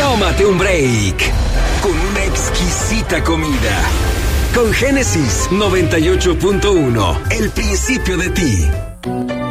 Tómate un break con una exquisita comida. Con Génesis 98.1, el principio de ti.